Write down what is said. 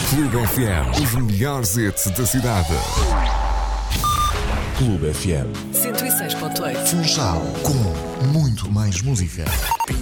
Clube FM, os melhores hits da cidade. Clube FM 106.8. Funchal, com muito mais música.